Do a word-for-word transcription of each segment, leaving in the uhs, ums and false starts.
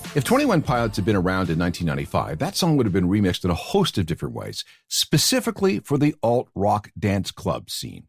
If twenty-one Pilots had been around in nineteen ninety-five, that song would have been remixed in a host of different ways, specifically for the alt-rock dance club scene.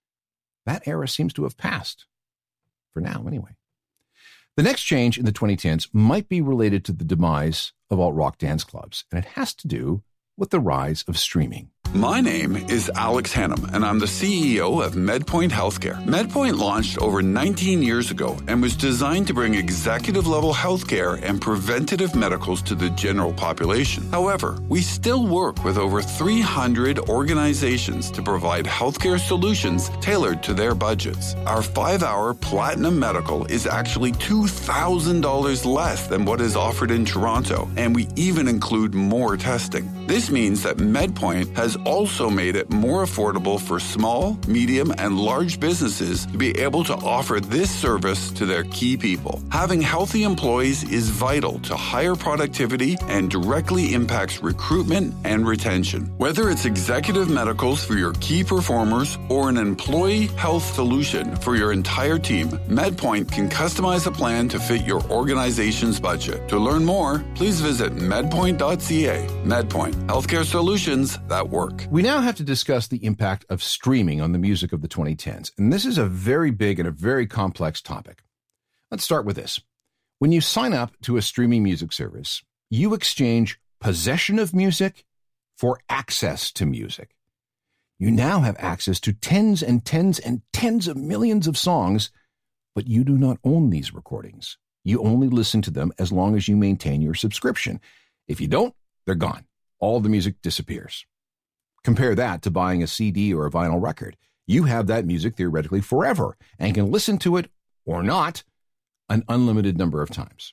That era seems to have passed. For now, anyway. The next change in the twenty tens might be related to the demise of alt-rock dance clubs, and it has to do with the rise of streaming. My name is Alex Hannum, and I'm the C E O of MedPoint Healthcare. MedPoint launched over nineteen years ago and was designed to bring executive-level healthcare and preventative medicals to the general population. However, we still work with over three hundred organizations to provide healthcare solutions tailored to their budgets. Our five-hour Platinum Medical is actually two thousand dollars less than what is offered in Toronto, and we even include more testing. This means that MedPoint has also made it more affordable for small, medium, and large businesses to be able to offer this service to their key people. Having healthy employees is vital to higher productivity and directly impacts recruitment and retention. Whether it's executive medicals for your key performers or an employee health solution for your entire team, MedPoint can customize a plan to fit your organization's budget. To learn more, please visit medpoint dot c a. MedPoint, healthcare solutions that work. We now have to discuss the impact of streaming on the music of the twenty tens, and this is a very big and a very complex topic. Let's start with this. When you sign up to a streaming music service, you exchange possession of music for access to music. You now have access to tens and tens and tens of millions of songs, but you do not own these recordings. You only listen to them as long as you maintain your subscription. If you don't, they're gone. All the music disappears. Compare that to buying a C D or a vinyl record. You have that music theoretically forever and can listen to it or not an unlimited number of times.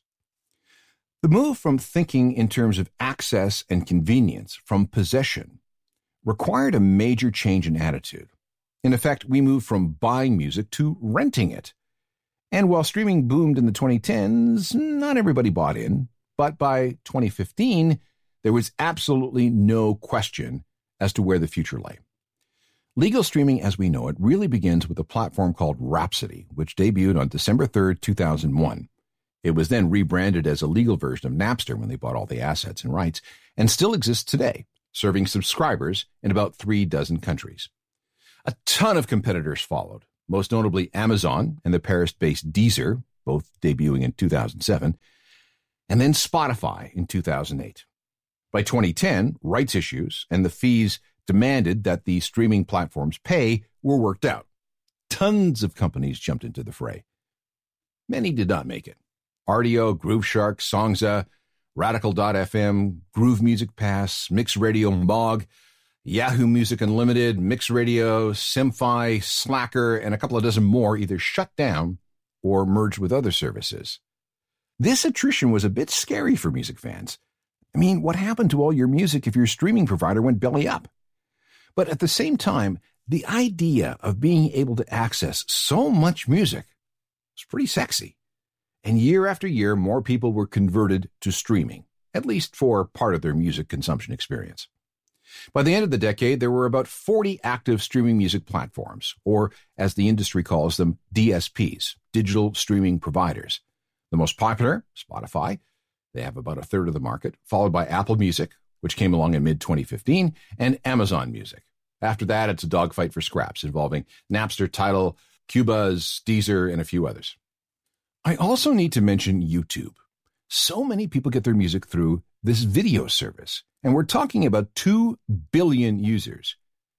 The move from thinking in terms of access and convenience from possession required a major change in attitude. In effect, we moved from buying music to renting it. And while streaming boomed in the twenty tens, not everybody bought in. But by twenty fifteen, there was absolutely no question as to where the future lay. Legal streaming as we know it really begins with a platform called Rhapsody, which debuted on December third, two thousand one. It was then rebranded as a legal version of Napster when they bought all the assets and rights, and still exists today, serving subscribers in about three dozen countries. A ton of competitors followed, most notably Amazon and the Paris-based Deezer, both debuting in two thousand seven, and then Spotify in two thousand eight. By twenty ten, rights issues and the fees demanded that the streaming platforms pay were worked out. Tons of companies jumped into the fray. Many did not make it. Rdio, Grooveshark, Songza, Radical dot f m, Groove Music Pass, Mix Radio Mog, Yahoo Music Unlimited, Mix Radio, Simfi, Slacker, and a couple of dozen more either shut down or merged with other services. This attrition was a bit scary for music fans. I mean, what happened to all your music if your streaming provider went belly up? But at the same time, the idea of being able to access so much music was pretty sexy. And year after year, more people were converted to streaming, at least for part of their music consumption experience. By the end of the decade, there were about forty active streaming music platforms, or as the industry calls them, D S Ps, digital streaming providers. The most popular, Spotify. They have about a third of the market, followed by Apple Music, which came along in mid twenty fifteen, and Amazon Music. After that, it's a dogfight for scraps involving Napster, Tidal, Qobuz, Deezer, and a few others. I also need to mention YouTube. So many people get their music through this video service, and we're talking about two billion users.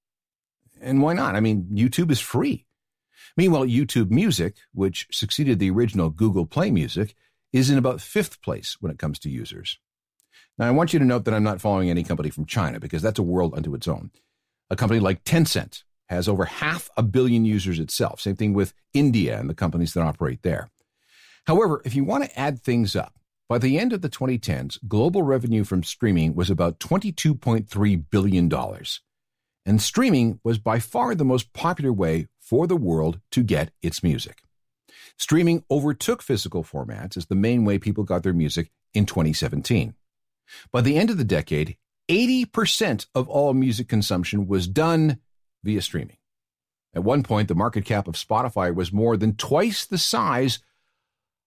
And why not? I mean, YouTube is free. Meanwhile, YouTube Music, which succeeded the original Google Play Music, is in about fifth place when it comes to users. Now, I want you to note that I'm not following any company from China because that's a world unto its own. A company like Tencent has over half a billion users itself. Same thing with India and the companies that operate there. However, if you want to add things up, by the end of the twenty tens, global revenue from streaming was about twenty-two point three billion dollars. And streaming was by far the most popular way for the world to get its music. Streaming overtook physical formats as the main way people got their music in twenty seventeen. By the end of the decade, eighty percent of all music consumption was done via streaming. At one point, the market cap of Spotify was more than twice the size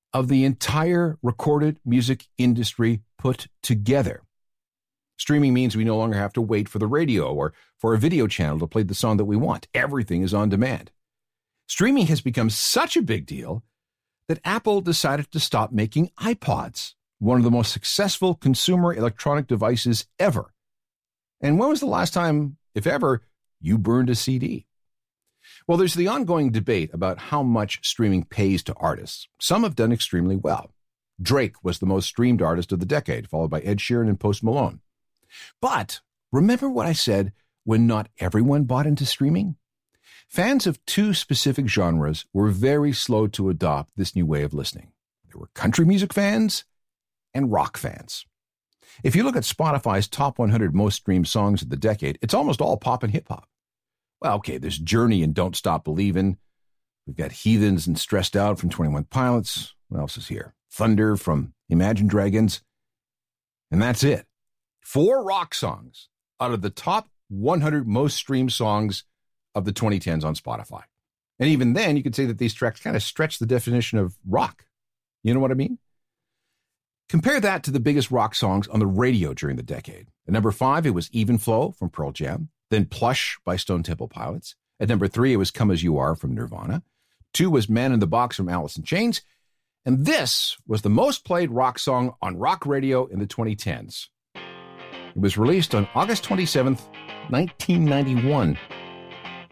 of the entire recorded music industry put together. Streaming means we no longer have to wait for the radio or for a video channel to play the song that we want. Everything is on demand. Streaming has become such a big deal that Apple decided to stop making iPods, one of the most successful consumer electronic devices ever. And when was the last time, if ever, you burned a C D? Well, there's the ongoing debate about how much streaming pays to artists. Some have done extremely well. Drake was the most streamed artist of the decade, followed by Ed Sheeran and Post Malone. But remember what I said when not everyone bought into streaming? Fans of two specific genres were very slow to adopt this new way of listening. There were country music fans and rock fans. If you look at Spotify's top one hundred most streamed songs of the decade, it's almost all pop and hip-hop. Well, okay, there's Journey and Don't Stop Believin'. We've got Heathens and Stressed Out from twenty-one Pilots. What else is here? Thunder from Imagine Dragons. And that's it. Four rock songs out of the top one hundred most streamed songs of the twenty tens on Spotify. And even then, you could say that these tracks kind of stretch the definition of rock. You know what I mean? Compare that to the biggest rock songs on the radio during the decade. At number five, it was Even Flow from Pearl Jam. Then Plush by Stone Temple Pilots. At number three, it was Come As You Are from Nirvana. Two was Man in the Box from Alice in Chains. And this was the most played rock song on rock radio in the twenty tens. It was released on August twenty-seventh, nineteen ninety-one.